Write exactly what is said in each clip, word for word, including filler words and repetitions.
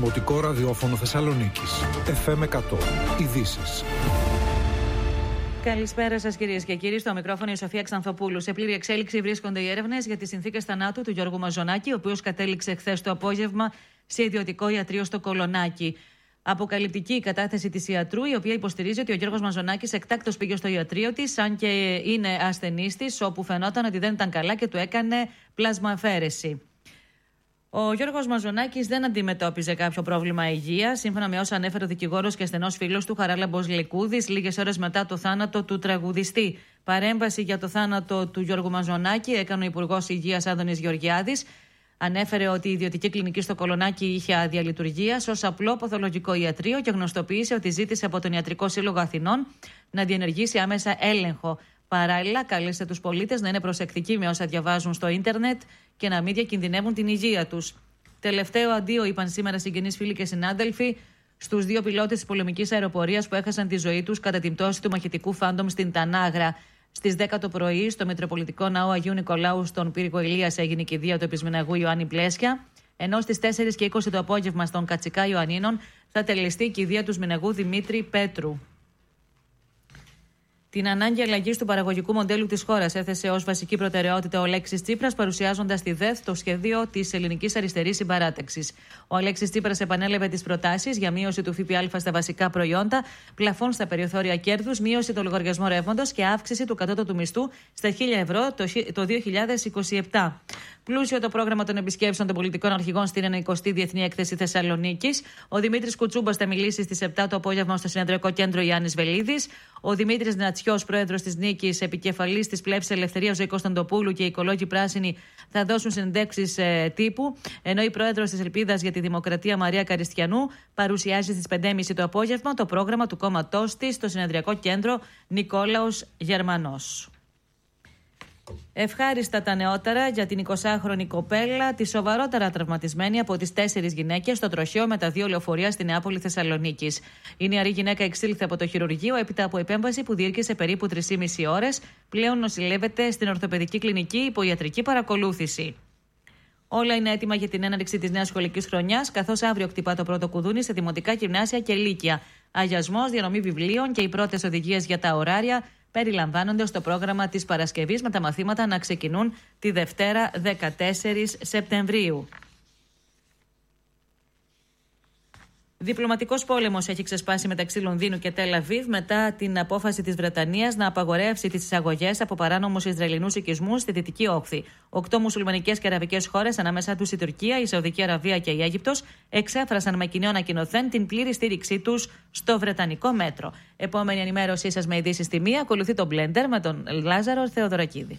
Δημοτικό Ραδιόφωνο Θεσσαλονίκης. εφ εμ εκατό. Ειδήσεις. Καλησπέρα σας, κυρίες και κύριοι. Στο μικρόφωνο η Σοφία Ξανθοπούλου. Σε πλήρη εξέλιξη βρίσκονται οι έρευνες για τις συνθήκες θανάτου του Γιώργου Μαζονάκη, ο οποίος κατέληξε χθες το απόγευμα σε ιδιωτικό ιατρείο στο Κολονάκι. Αποκαλυπτική η κατάθεση της ιατρού, η οποία υποστηρίζει ότι ο Γιώργος Μαζονάκης εκτάκτως πήγε στο ιατρείο της, αν και είναι ασθενής της, όπου φαινόταν ότι δεν ήταν καλά και του έκανε πλασμαεφαίρεση. Ο Γιώργος Μαζονάκης δεν αντιμετώπιζε κάποιο πρόβλημα υγείας, σύμφωνα με όσα ανέφερε ο δικηγόρος και στενός φίλος του Χαράλαμπος Λικούδης, λίγες ώρες μετά το θάνατο του τραγουδιστή. Παρέμβαση για το θάνατο του Γιώργου Μαζονάκη έκανε ο Υπουργός Υγείας Άδωνης Γεωργιάδης. Ανέφερε ότι η ιδιωτική κλινική στο Κολονάκι είχε άδεια λειτουργίας ως απλό παθολογικό ιατρείο και γνωστοποίησε ότι ζήτησε από τον Ιατρικό Σύλλογο Αθηνών να διενεργήσει άμεσα έλεγχο. Παράλληλα, κάλεσε τους πολίτες να είναι προσεκτικοί με όσα διαβάζουν στο ίντερνετ και να μην διακινδυνεύουν την υγεία τους. Τελευταίο αντίο είπαν σήμερα συγγενείς, φίλοι και συνάδελφοι στους δύο πιλότες της πολεμικής αεροπορίας που έχασαν τη ζωή τους κατά την πτώση του μαχητικού Φάντομ στην Τανάγρα. Στις δέκα το πρωί, στο Μητροπολιτικό Ναό Αγίου Νικολάου, στον πύργο Ηλίας, έγινε η κηδεία του επισμηναγού Ιωάννη Πλέσια. Ενώ στις τέσσερις και είκοσι το απόγευμα, στον Κατσικά Ιωαννίνων, θα τελεστεί η κηδεία του σμηναγού Δημήτρη Πέτρου. Την ανάγκη αλλαγής του παραγωγικού μοντέλου της χώρας έθεσε ως βασική προτεραιότητα ο Αλέξης Τσίπρας, παρουσιάζοντας στη ΔΕΘ το σχέδιο της Ελληνικής Αριστερής Συμπαράταξης. Ο Αλέξης Τσίπρας επανέλαβε τις προτάσεις για μείωση του ΦΠΑ στα βασικά προϊόντα, πλαφών στα περιθώρια κέρδους, μείωση του λογαριασμού ρεύματος και αύξηση του κατώτατου μισθού στα χίλια ευρώ το δύο χιλιάδες είκοσι επτά. Πλούσιο το πρόγραμμα των επισκέψεων των πολιτικών αρχηγών στην ενενηκοστή Διεθνή Έκθεση Θεσσαλονίκης. Ο Δημήτρης Κουτσούμπας θα μιλήσει στις επτά το απόγευμα στο Συνεδριακό Κέντρο Ιάννης Βελίδης. Ο Δημήτρης Νατσιός, πρόεδρος της Νίκης, επικεφαλής της Πλεύσης Ελευθερίας Ζωή Κωνσταντοπούλου και οι οικολόγοι πράσινοι θα δώσουν συνεντεύξεις ε, τύπου. Ενώ η πρόεδρος της Ελπίδας για τη Δημοκρατία, Μαρία Καριστιανού, παρουσιάζει στις πέντε και μισή το απόγευμα το πρόγραμμα του κόμματός της στο Συνεδριακό Κέντρο Νικόλαος Γερμανός. Ευχάριστα τα νεότερα για την εικοσάχρονη κοπέλα, τη σοβαρότερα τραυματισμένη από τις τέσσερις γυναίκες στο τροχαίο με τα δύο λεωφορεία στη Νεάπολη Θεσσαλονίκης. Η νεαρή γυναίκα εξήλθε από το χειρουργείο έπειτα από επέμβαση που διήρκησε περίπου τρεις και μισή ώρες. Πλέον νοσηλεύεται στην ορθοπαιδική κλινική υπό ιατρική παρακολούθηση. Όλα είναι έτοιμα για την έναρξη της νέας σχολικής χρονιάς, καθώς αύριο χτυπά το πρώτο κουδούνι σε δημοτικά, γυμνάσια και λύκεια. Αγιασμός, διανομή βιβλίων και οι πρώτες οδηγίες για τα ωράρια περιλαμβάνονται στο πρόγραμμα της Παρασκευής, με τα μαθήματα να ξεκινούν τη Δευτέρα δεκατέσσερις Σεπτεμβρίου. Διπλωματικός πόλεμος έχει ξεσπάσει μεταξύ Λονδίνου και Τελ Αβίβ μετά την απόφαση της Βρετανίας να απαγορεύσει τις εισαγωγές από παράνομους Ισραηλινούς οικισμούς στη Δυτική Όχθη. Οκτώ μουσουλμανικές και αραβικές χώρες, ανάμεσά τους η Τουρκία, η Σαουδική Αραβία και η Αίγυπτος, εξέφρασαν με κοινό ανακοινωθέν την πλήρη στήριξή τους στο βρετανικό μέτρο. Επόμενη ενημέρωσή σας με ειδήσεις στη μία, ακολουθεί το Blender με τον Λάζαρο Θεοδωρακίδη.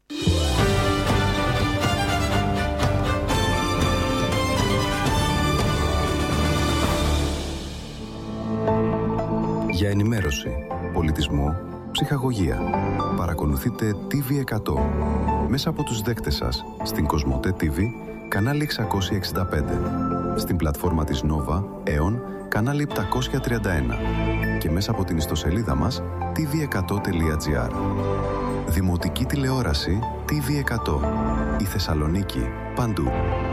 Για ενημέρωση, πολιτισμό, ψυχαγωγία. Παρακολουθείτε τι βι εκατό μέσα από τους δέκτες σας στην Κοσμοτέ τι βι, κανάλι εξακόσια εξήντα πέντε, στην πλατφόρμα της Nova, Aeon, κανάλι επτακόσια τριάντα ένα και μέσα από την ιστοσελίδα μας τι βι εκατό τελεία τζι άρ. Δημοτική τηλεόραση τι βι εκατό. Η Θεσσαλονίκη παντού.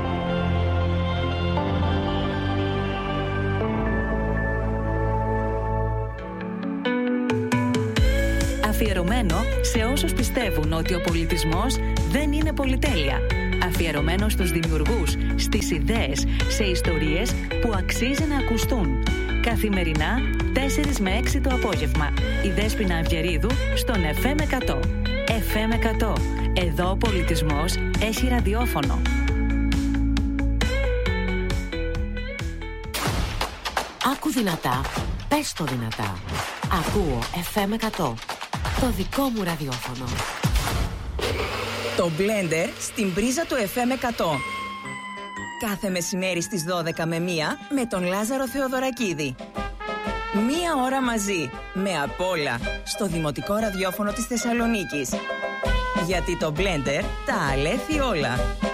Αφιερωμένο σε όσους πιστεύουν ότι ο πολιτισμός δεν είναι πολυτέλεια. Αφιερωμένο στους δημιουργούς, στις ιδέες, σε ιστορίες που αξίζει να ακουστούν. Καθημερινά, τέσσερις με έξι το απόγευμα. Η Δέσποινα Αυγερίδου στον εφ εμ εκατό. εφ εμ εκατό. Εδώ ο πολιτισμός έχει ραδιόφωνο. Άκου δυνατά, πες το δυνατά. Ακούω εφ εμ εκατό. Το δικό μου ραδιόφωνο. Το Blender στην πρίζα του εφ εμ εκατό. Κάθε μεσημέρι στις δώδεκα με μία με τον Λάζαρο Θεοδωρακίδη. Μία ώρα μαζί, με απ' όλα, στο Δημοτικό Ραδιόφωνο της Θεσσαλονίκης. Γιατί το Blender τα αλέθει όλα.